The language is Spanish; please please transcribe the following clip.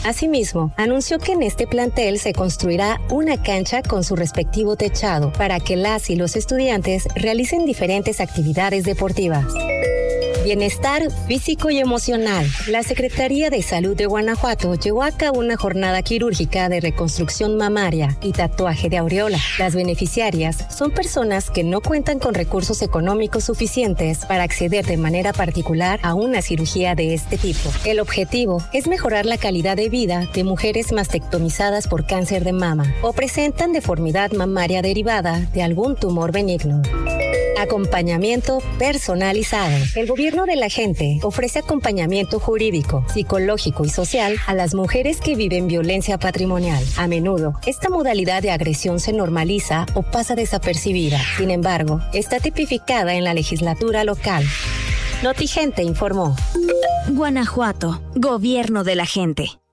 Asimismo, anunció que en este plantel se construirá una cancha con su respectivo techado para que las y los estudiantes realicen diferentes actividades deportivas. Bienestar físico y emocional. La Secretaría de Salud de Guanajuato llevó a cabo una jornada quirúrgica de reconstrucción mamaria y tatuaje de aureola. Las beneficiarias son personas que no cuentan con recursos económicos suficientes para acceder de manera particular a una cirugía de este tipo. El objetivo es mejorar la calidad de vida de mujeres mastectomizadas por cáncer de mama o presentan deformidad mamaria derivada de algún tumor benigno. Acompañamiento personalizado. El gobierno de la gente ofrece acompañamiento jurídico, psicológico y social a las mujeres que viven violencia patrimonial. A menudo, esta modalidad de agresión se normaliza o pasa desapercibida. Sin embargo, está tipificada en la legislatura local. Notigente informó. Guanajuato, Gobierno de la gente.